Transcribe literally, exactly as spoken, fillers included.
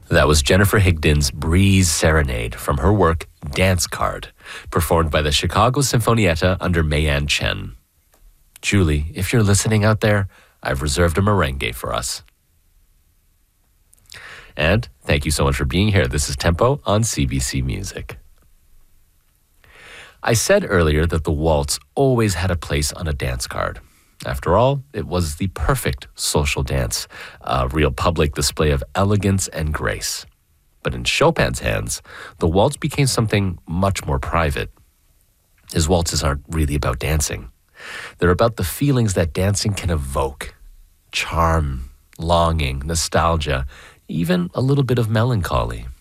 That was Jennifer Higdon's Breeze Serenade from her work Dance Card, performed by the Chicago Sinfonietta under Mayan Chen. Julie, if you're listening out there, I've reserved a merengue for us. And thank you so much for being here. This is Tempo on C B C Music. I said earlier that the waltz always had a place on a dance card. After all, it was the perfect social dance, a real public display of elegance and grace. But in Chopin's hands, the waltz became something much more private. His waltzes aren't really about dancing. They're about the feelings that dancing can evoke. Charm, longing, nostalgia, even a little bit of melancholy.